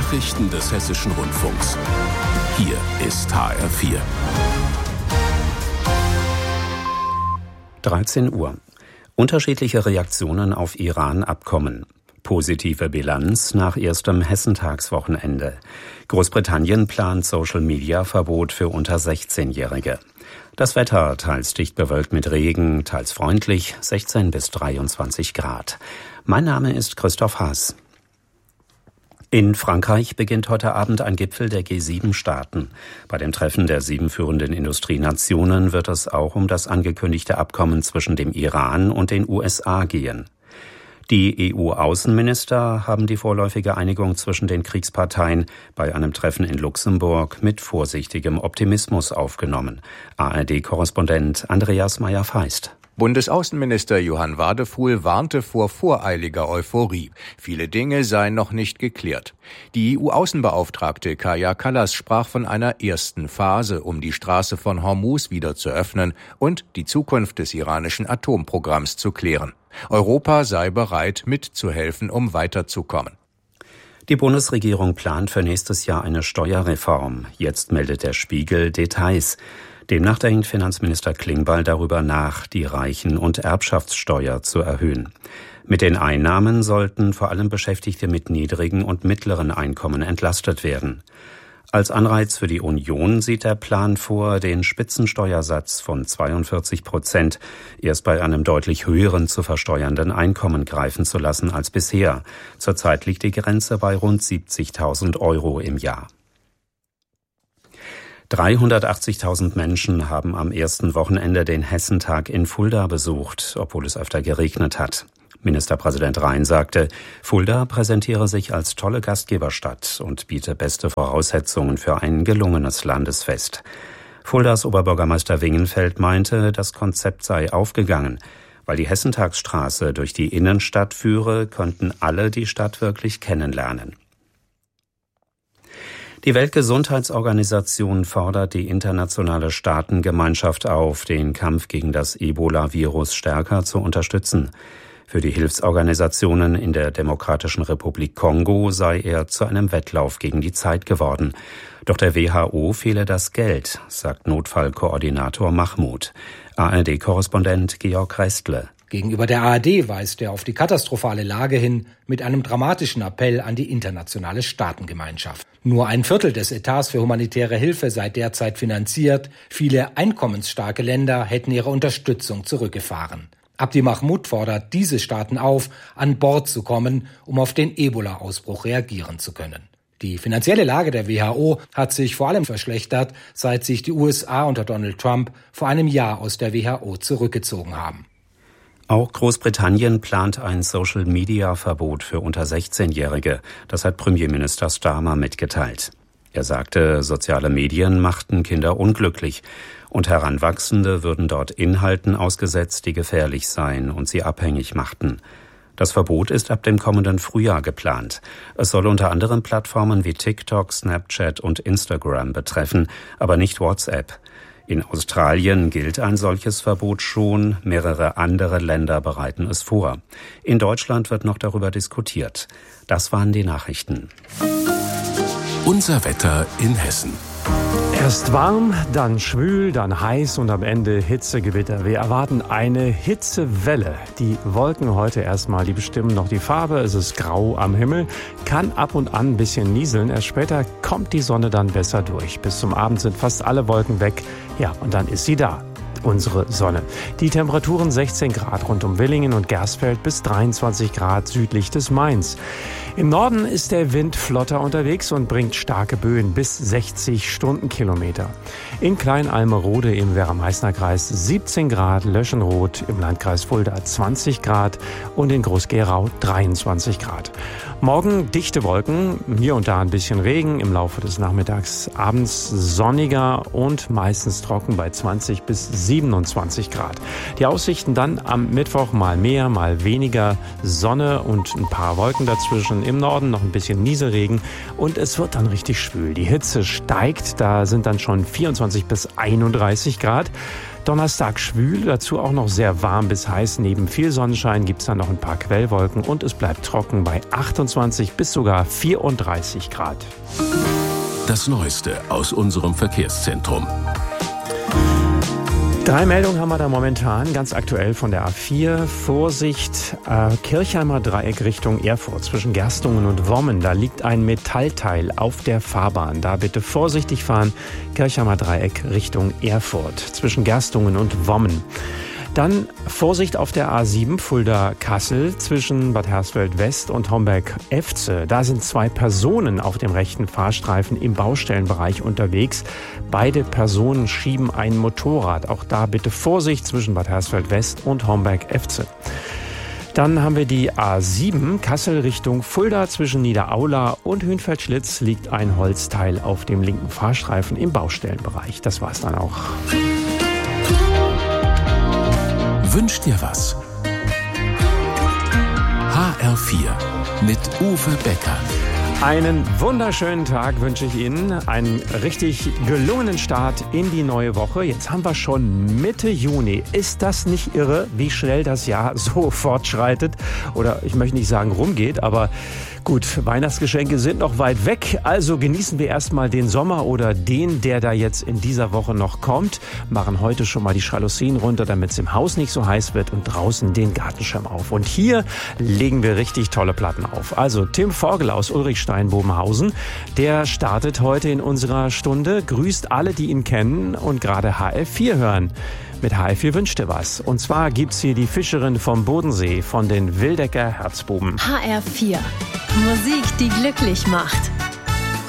Nachrichten des Hessischen Rundfunks. Hier ist HR4. 13 Uhr. Unterschiedliche Reaktionen auf Iran-Abkommen. Positive Bilanz nach erstem Hessentagswochenende. Großbritannien plant Social-Media-Verbot für unter 16-Jährige. Das Wetter teils dicht bewölkt mit Regen, teils freundlich, 16 bis 23 Grad. Mein Name ist Christoph Haas. In Frankreich beginnt heute Abend ein Gipfel der G7-Staaten. Bei dem Treffen der 7 führenden Industrienationen wird es auch um das angekündigte Abkommen zwischen dem Iran und den USA gehen. Die EU-Außenminister haben die vorläufige Einigung zwischen den Kriegsparteien bei einem Treffen in Luxemburg mit vorsichtigem Optimismus aufgenommen. ARD-Korrespondent Andreas Meyer-Feist. Bundesaußenminister Johann Wadefuhl warnte vor voreiliger Euphorie. Viele Dinge seien noch nicht geklärt. Die EU-Außenbeauftragte Kaja Kallas sprach von einer ersten Phase, um die Straße von Hormuz wieder zu öffnen und die Zukunft des iranischen Atomprogramms zu klären. Europa sei bereit, mitzuhelfen, um weiterzukommen. Die Bundesregierung plant für nächstes Jahr eine Steuerreform. Jetzt meldet der Spiegel Details. Demnach denkt Finanzminister Klingbeil darüber nach, die Reichen- und Erbschaftssteuer zu erhöhen. Mit den Einnahmen sollten vor allem Beschäftigte mit niedrigen und mittleren Einkommen entlastet werden. Als Anreiz für die Union sieht der Plan vor, den Spitzensteuersatz von 42% erst bei einem deutlich höheren zu versteuernden Einkommen greifen zu lassen als bisher. Zurzeit liegt die Grenze bei rund 70.000 Euro im Jahr. 380.000 Menschen haben am ersten Wochenende den Hessentag in Fulda besucht, obwohl es öfter geregnet hat. Ministerpräsident Rhein sagte, Fulda präsentiere sich als tolle Gastgeberstadt und biete beste Voraussetzungen für ein gelungenes Landesfest. Fuldas Oberbürgermeister Wingenfeld meinte, das Konzept sei aufgegangen. Weil die Hessentagsstraße durch die Innenstadt führe, könnten alle die Stadt wirklich kennenlernen. Die Weltgesundheitsorganisation fordert die internationale Staatengemeinschaft auf, den Kampf gegen das Ebola-Virus stärker zu unterstützen. Für die Hilfsorganisationen in der Demokratischen Republik Kongo sei er zu einem Wettlauf gegen die Zeit geworden. Doch der WHO fehle das Geld, sagt Notfallkoordinator Mahmoud. ARD-Korrespondent Georg Restle. Gegenüber der ARD weist er auf die katastrophale Lage hin mit einem dramatischen Appell an die internationale Staatengemeinschaft. Nur ein Viertel des Etats für humanitäre Hilfe sei derzeit finanziert. Viele einkommensstarke Länder hätten ihre Unterstützung zurückgefahren. Abdi Mahmoud fordert diese Staaten auf, an Bord zu kommen, um auf den Ebola-Ausbruch reagieren zu können. Die finanzielle Lage der WHO hat sich vor allem verschlechtert, seit sich die USA unter Donald Trump vor einem Jahr aus der WHO zurückgezogen haben. Auch Großbritannien plant ein Social-Media-Verbot für unter 16-Jährige. Das hat Premierminister Starmer mitgeteilt. Er sagte, soziale Medien machten Kinder unglücklich und Heranwachsende würden dort Inhalten ausgesetzt, die gefährlich seien und sie abhängig machten. Das Verbot ist ab dem kommenden Frühjahr geplant. Es soll unter anderem Plattformen wie TikTok, Snapchat und Instagram betreffen, aber nicht WhatsApp. In Australien gilt ein solches Verbot schon, mehrere andere Länder bereiten es vor. In Deutschland wird noch darüber diskutiert. Das waren die Nachrichten. Unser Wetter in Hessen. Erst warm, dann schwül, dann heiß und am Ende Hitzegewitter. Wir erwarten eine Hitzewelle. Die Wolken heute erstmal, die bestimmen noch die Farbe. Es ist grau am Himmel, kann ab und an ein bisschen nieseln. Erst später kommt die Sonne dann besser durch. Bis zum Abend sind fast alle Wolken weg. Ja, und dann ist sie da. Unsere Sonne. Die Temperaturen 16 Grad rund um Willingen und Gersfeld bis 23 Grad südlich des Mains. Im Norden ist der Wind flotter unterwegs und bringt starke Böen bis 60 Stundenkilometer. In Kleinalmerode im Werra-Meißner-Kreis 17 Grad, Löschenroth im Landkreis Fulda 20 Grad und in Groß-Gerau 23 Grad. Morgen dichte Wolken, hier und da ein bisschen Regen, im Laufe des Nachmittags abends sonniger und meistens trocken bei 20 bis 27 27 Grad. Die Aussichten dann am Mittwoch mal mehr, mal weniger Sonne und ein paar Wolken dazwischen. Im Norden noch ein bisschen Nieselregen und es wird dann richtig schwül. Die Hitze steigt, da sind dann schon 24 bis 31 Grad. Donnerstag schwül, dazu auch noch sehr warm bis heiß. Neben viel Sonnenschein gibt es dann noch ein paar Quellwolken und es bleibt trocken bei 28 bis sogar 34 Grad. Das Neueste aus unserem Verkehrszentrum. 3 Meldungen haben wir da momentan, ganz aktuell von der A4. Vorsicht, Kirchheimer Dreieck Richtung Erfurt zwischen Gerstungen und Wommen. Da liegt ein Metallteil auf der Fahrbahn. Da bitte vorsichtig fahren. Kirchheimer Dreieck Richtung Erfurt zwischen Gerstungen und Wommen. Dann Vorsicht auf der A7 Fulda-Kassel zwischen Bad Hersfeld-West und Homberg-Efze. Da sind 2 Personen auf dem rechten Fahrstreifen im Baustellenbereich unterwegs. Beide Personen schieben ein Motorrad. Auch da bitte Vorsicht zwischen Bad Hersfeld-West und Homberg-Efze. Dann haben wir die A7 Kassel Richtung Fulda zwischen Niederaula und Hünfeld-Schlitz liegt ein Holzteil auf dem linken Fahrstreifen im Baustellenbereich. Das war's dann auch. Wünsch dir was? HR4 mit Uwe Becker. Einen wunderschönen Tag wünsche ich Ihnen, einen richtig gelungenen Start in die neue Woche. Jetzt haben wir schon Mitte Juni. Ist das nicht irre, wie schnell das Jahr so fortschreitet? Oder ich möchte nicht sagen rumgeht, aber gut, Weihnachtsgeschenke sind noch weit weg. Also genießen wir erstmal den Sommer oder den, der da jetzt in dieser Woche noch kommt. Machen heute schon mal die Jalousien runter, damit es im Haus nicht so heiß wird und draußen den Gartenschirm auf. Und hier legen wir richtig tolle Platten auf. Also Tim Vogel aus Ulrichstein-Bobenhausen, der startet heute in unserer Stunde, grüßt alle, die ihn kennen und gerade HR4 hören. Mit HR4 wünscht er was. Und zwar gibt's hier die Fischerin vom Bodensee von den Wildecker Herzbuben. HR4. Musik, die glücklich macht.